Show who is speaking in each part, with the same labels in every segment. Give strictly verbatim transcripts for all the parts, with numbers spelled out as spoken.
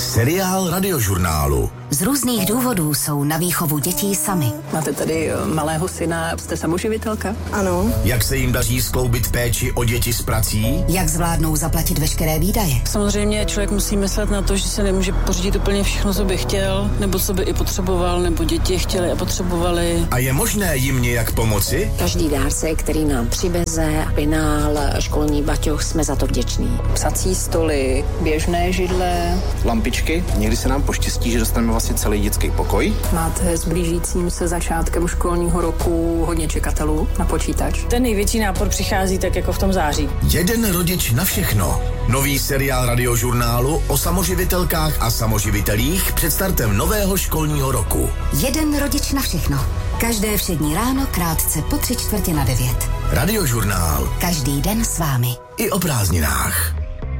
Speaker 1: Seriál Radiožurnálu.
Speaker 2: Z různých důvodů jsou na výchovu dětí sami.
Speaker 3: Máte tady malého syna, jste samoživitelka?
Speaker 4: Ano.
Speaker 1: Jak se jim daří skloubit péči o děti s prací?
Speaker 2: Jak zvládnou zaplatit veškeré výdaje?
Speaker 3: Samozřejmě člověk musí myslet na to, že se nemůže pořídit úplně všechno, co by chtěl, nebo co by i potřeboval, nebo děti chtěli a potřebovali.
Speaker 1: A je možné jim nějak pomoci?
Speaker 5: Každý dárce, který nám přiveze, penál, školní baťoch, jsme za to vděční.
Speaker 3: Psací stoly, běžné židle,
Speaker 6: lampičky. Někdy se nám poštěstí, že dostaneme vlastně celý dětský pokoj.
Speaker 3: Máte s blížícím se začátkem školního roku hodně čekatelů na počítač.
Speaker 7: Ten největší nápor přichází tak jako v tom září.
Speaker 1: Jeden rodič na všechno. Nový seriál Radiožurnálu o samoživitelkách a samoživitelích před startem nového školního roku.
Speaker 2: Jeden rodič na všechno. Každé všední ráno krátce po tři čtvrtě na devět.
Speaker 1: Radiožurnál.
Speaker 2: Každý den s vámi.
Speaker 1: I o prázdninách.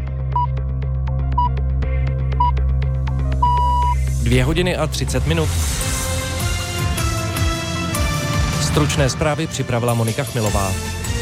Speaker 8: Dvě hodiny a třicet minut. Stručné zprávy připravila Monika Chmilová.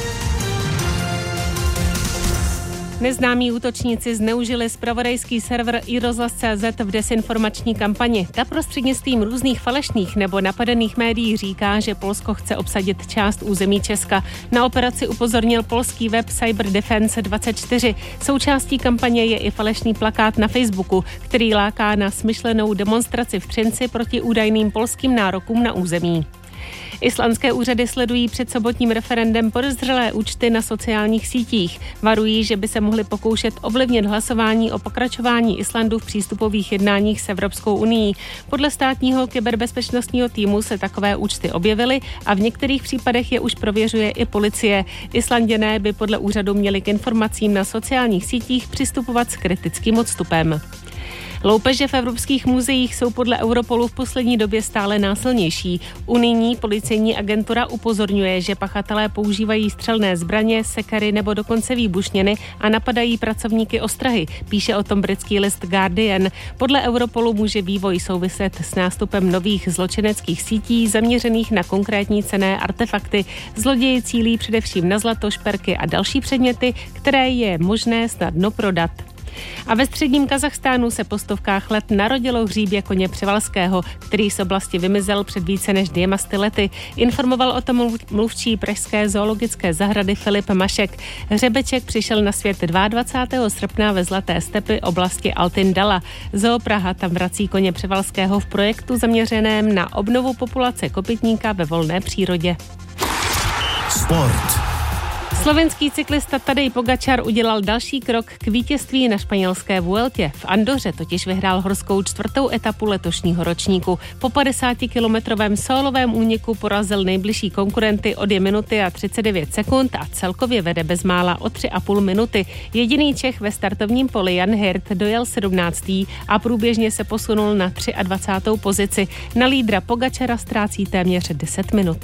Speaker 9: Neznámí útočníci zneužili zpravodajský server iRozhlas tečka cé zet v desinformační kampani. Ta prostřednictvím různých falešných nebo napadených médií říká, že Polsko chce obsadit část území Česka. Na operaci upozornil polský web Cyber Defense dvacet čtyři. Součástí kampaně je i falešný plakát na Facebooku, který láká na smyšlenou demonstraci v Třinci proti údajným polským nárokům na území. Islandské úřady sledují před sobotním referendem podezřelé účty na sociálních sítích. Varují, že by se mohli pokoušet ovlivnit hlasování o pokračování Islandu v přístupových jednáních s Evropskou unií. Podle státního kyberbezpečnostního týmu se takové účty objevily a v některých případech je už prověřuje i policie. Islanděné by podle úřadu měli k informacím na sociálních sítích přistupovat s kritickým odstupem. Loupeže v evropských muzeích jsou podle Europolu v poslední době stále násilnější. Unijní policejní agentura upozorňuje, že pachatelé používají střelné zbraně, sekery nebo dokonce výbušniny a napadají pracovníky ostrahy, píše o tom britský list Guardian. Podle Europolu může vývoj souviset s nástupem nových zločineckých sítí zaměřených na konkrétní cenné artefakty. Zloději cílí především na zlato, šperky a další předměty, které je možné snadno prodat. A ve středním Kazachstánu se po stovkách let narodilo hříbě koně Převalského, který z oblasti vymizel před více než dvěma sty lety. Informoval o tom mluvčí pražské zoologické zahrady Filip Mašek. Hřebeček přišel na svět dvacátého druhého srpna ve Zlaté stepi oblasti Altyn-Dala. Zoo Praha tam vrací koně Převalského v projektu zaměřeném na obnovu populace kopytníka ve volné přírodě.
Speaker 1: Sport.
Speaker 9: Slovenský cyklista Tadej Pogačar udělal další krok k vítězství na španělské Vueltě. V Andoře totiž vyhrál horskou čtvrtou etapu letošního ročníku. Po padesátikilometrovém sólovém úniku porazil nejbližší konkurenty o dvě minuty a třicet devět sekund a celkově vede bezmála o tři a půl minuty. Jediný Čech ve startovním poli Jan Hirt dojel sedmnáctý a průběžně se posunul na dvacátou třetí pozici. Na lídra Pogačara ztrácí téměř deset minut.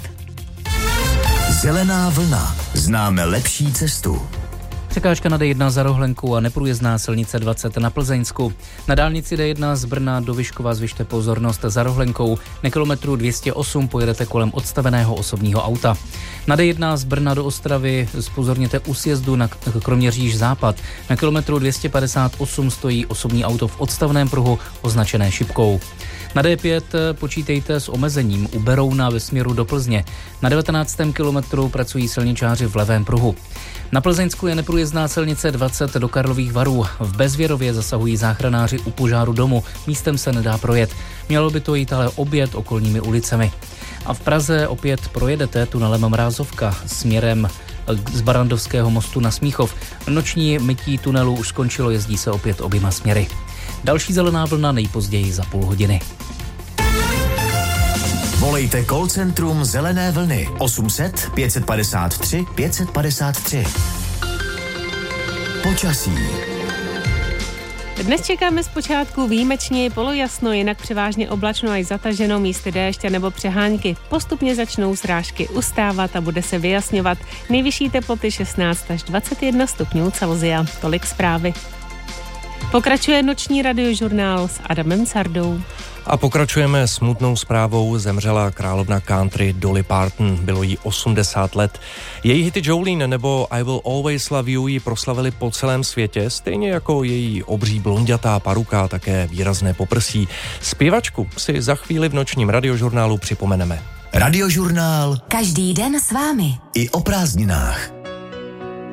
Speaker 1: Zelená vlna. Známe lepší cestu.
Speaker 10: Překážka na D jedna za Rohlenkou a neprůjezdná silnice dvacet na Plzeňsku. Na dálnici D jedna z Brna do Vyškova zvyšte pozornost za Rohlenkou. Na kilometru dvě stě osm pojedete kolem odstaveného osobního auta. Na D jedna z Brna do Ostravy zpozorněte u sjezdu na Kroměříž západ. Na kilometru dvě stě padesát osm stojí osobní auto v odstavném pruhu označené šipkou. Na D pět počítejte s omezením u Berouna ve směru do Plzně. Na devatenáctém kilometru pracují silničáři v levém pruhu. Na Plzeňsku je neprůjezdná silnice dvacet do Karlových Varů. V Bezvěrově zasahují záchranáři u požáru domu. Místem se nedá projet. Mělo by to jít ale obět okolními ulicemi. A v Praze opět projedete tunelem Mrázovka směrem z Barandovského mostu na Smíchov. Noční mytí tunelu už skončilo, jezdí se opět oběma směry. Další zelená vlna nejpozději za půl hodiny.
Speaker 1: Volejte call centrum Zelené vlny osm set pět padesát tři pět padesát tři. Počasí.
Speaker 9: Dnes čekáme zpočátku výjimečně polojasno, jinak převážně oblačno až zataženo, místy déšť nebo přehánky. Postupně začnou srážky ustávat a bude se vyjasňovat. Nejvyšší teploty šestnáct až dvacet jedna stupňů Celsia. Tolik zprávy. Pokračuje noční radiožurnál s Adamem Sardou.
Speaker 8: A pokračujeme smutnou zprávou. Zemřela královna country Dolly Parton. Bylo jí osmdesát let. Její hity Jolene nebo I Will Always Love You ji proslavili po celém světě, stejně jako její obří blonďatá paruka, také výrazné poprsí. Zpěvačku si za chvíli v nočním radiožurnálu připomeneme.
Speaker 1: Radiožurnál.
Speaker 2: Každý den s vámi.
Speaker 1: I o prázdninách.